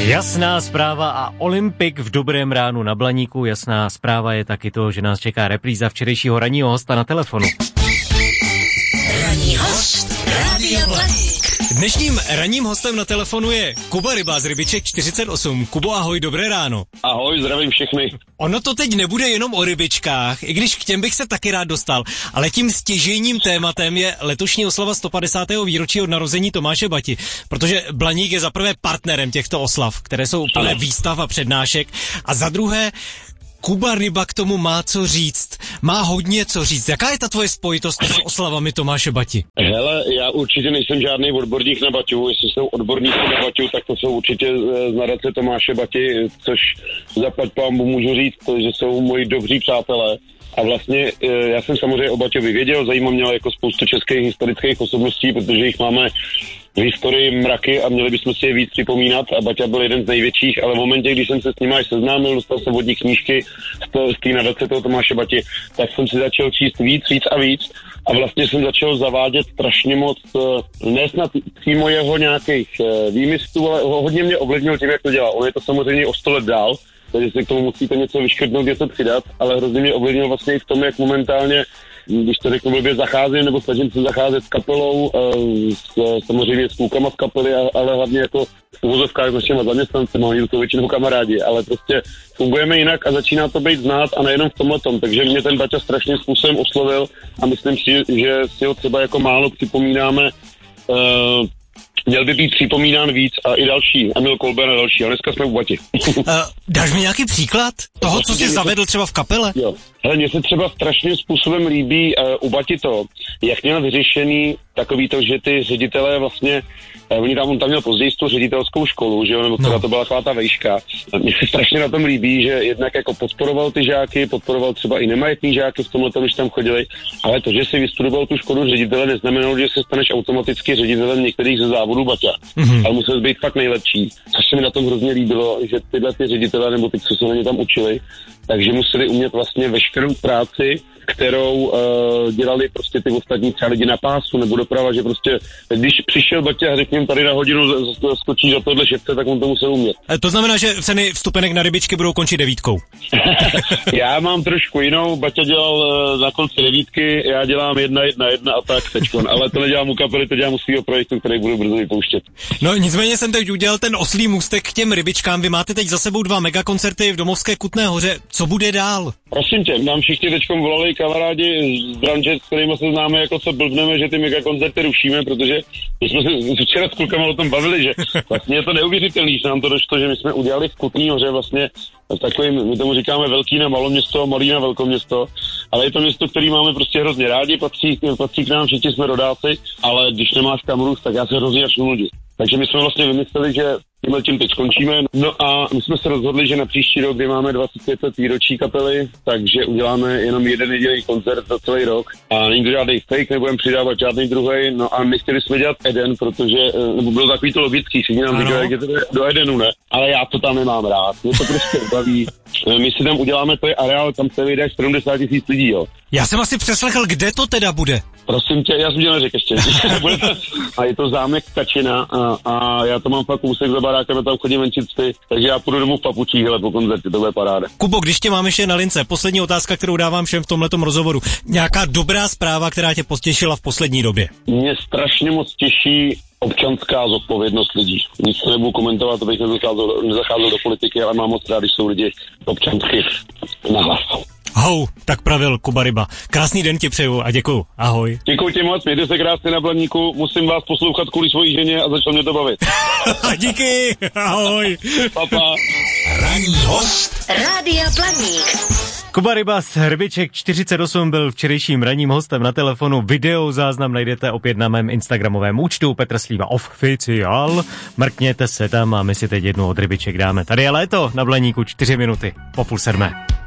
Jasná zpráva a Olympik v dobrém ránu na Blaníku. Jasná zpráva je taky to, že nás čeká repríza včerejšího ranního hosta na telefonu. Ranní host Rádia Blaník. Dnešním ranním hostem na telefonu je Kuba Ryba z Rybiček 48. Kubo, ahoj, dobré ráno. Ahoj, zdravím všechny. Ono to teď nebude jenom o rybičkách, i když k těm bych se taky rád dostal, ale tím stěžejním tématem je letošní oslava 150. výročí od narození Tomáše Bati, protože Blaník je za prvé partnerem těchto oslav, které jsou plné výstav a přednášek, a za druhé Kuba Ryba k tomu má co říct. Má hodně co říct. Jaká je ta tvoje spojitost s oslavami Tomáše Bati? Hele, já určitě nejsem žádný odborník na Baťu. Jestli jsou odborníci na Baťu, tak to jsou určitě z nadace Tomáše Bati, což zaplať pánbu můžu říct, že jsou moji dobří přátelé. A vlastně já jsem samozřejmě o Baťovi věděl, zajímá mě jako spoustu českých historických osobností, protože jich máme v historii mraky a měli bychom si je víc připomínat, a Baťa byl jeden z největších, ale v momentě, když jsem se s nimi seznámil, dostal jsem od nich knížky z té nadace toho Tomáše Bati, tak jsem si začal číst víc a víc a vlastně jsem začal zavádět strašně moc, ne snad přímo jeho nějakých výmyslů, ale hodně mě ovlivnil tím, jak to dělá. On je to samozřejmě o 100 let dál, takže si k tomu musíte něco vyškrtnout, něco přidat, ale hrozně mě ovlivnil vlastně i v tom, jak momentálně, když to řeknu blbě, zacházím, nebo snažím se zacházet s kapelou, samozřejmě s klukama v kapely, ale hlavně jako v uvozovkách s našimi zaměstnancemi, oni to většinou kamarádi, ale prostě fungujeme jinak a začíná to být znát, a nejenom v tomhletom, takže mě ten Baťa strašným způsobem oslovil a myslím si, že si ho třeba jako málo připomínáme. Měl by být připomínán víc a i další, Emil Kolben a další, ale dneska jsme u Bati. Dáš mi nějaký příklad toho, co jsi zavedl třeba v kapele? Jo. Hele, mně se třeba strašným způsobem líbí u Bati to, jak měl vyřešený takový to, že ty ředitelé vlastně, on tam měl později tu ředitelskou školu, že jo, nebo která to byla taková ta vejška. Mně se strašně na tom líbí, že jednak jako podporoval ty žáky, podporoval třeba i nemajetný žáky v tomhle, když tam chodili, ale to, že si vystudoval tu školu ředitele, neznamenalo, že se staneš automaticky ředitelem některých ze závodů Baťa. Ale musel být fakt nejlepší. Což se mi na tom hrozně líbilo, že tyhle ty ředitele, nebo ty, co se na ně tam učili, takže museli umět vlastně veškerou práci, kterou dělali prostě ty ostatní třeba lidi na pásu nebo doprava, že prostě, když přišel Baťa a řekněme tady na hodinu skočí za tohle šepce, tak on to musel umět. To znamená, že ceny vstupenek na rybičky budou končit 9. Já mám trošku jinou, Baťa dělal na konci 9, já dělám 1-1-1 a tak teďkon, ale to nedělám u kapely, to dělám u svýho projektu, který budu brzo vypouštět. No nicméně jsem teď udělal ten oslý můstek k těm rybičkám, vy máte teď za sebou 2 megakoncerty v domovské Kutné Hoře, co bude dál? Prosím tě, nám všichni teďkom volali kamarádi z branže, s kterými se známe, jako co blbneme, že ty megakoncerty rušíme, protože my jsme se včera s klukama o tom bavili, že vlastně je to neuvěřitelný, že nám to došlo, že my jsme udělali v Kutné Hoře vlastně takovým, my tomu říkáme velký na maloměsto, malý na velkoměsto, ale je to město, který máme prostě hrozně rádi, patří k nám, všichni jsme rodáci, ale když nemáš kam růst, tak já se hrozně začnu nudit. Takže my jsme vlastně vymysleli, že tím teď skončíme. No a my jsme se rozhodli, že na příští rok, kdy máme 25 let výročí kapely, takže uděláme jenom jeden jediný koncert za celý rok. A není to žádný fake, nebudeme přidávat žádný druhý. No a nechtěli jsme dělat Eden, protože, nebo bylo takový to logický, všichni nám říkali, jak je to do Edenu, ne? Ale já to tam nemám rád, mě to prostě baví. My si tam uděláme, to je areál, tam se vyjde 70 000 lidí, jo. Já jsem asi přeslechl, kde to teda bude? Prosím tě, já jsem tě neřekl ještě. A je to zámek Kačina a já to mám fakt kousek za barákem, já tam chodím venčit psy, takže já půjdu domů v papučích, hele, po koncertě, to bude paráda. Kubo, když tě mám ještě na lince, poslední otázka, kterou dávám všem v tomhletom rozhovoru. Nějaká dobrá zpráva, která tě potěšila v poslední době? Mě strašně moc těší občanská zodpovědnost lidí. Nic nebudu komentovat, abych nezacházel do politiky, ale mám moc rád, když jsou lidi občansky nahlas. Tak pravil Kuba Ryba. Krásný den ti přeju a děkuju. Ahoj. Děkuji ti moc, mějte se krásně na Blaníku, musím vás poslouchat kvůli svojí ženě a začal mě to bavit. Díky, ahoj. Papa. Ranní host Rádia Blaník. Kuba Ryba z Rybiček 48 byl včerejším ranním hostem na telefonu. Video záznam najdete opět na mém instagramovém účtu Petr Slíva Oficiál. Mrkněte se tam a my si teď jednu od Rybiček dáme. Tady je léto na Blaníku 4 minuty po 6:30.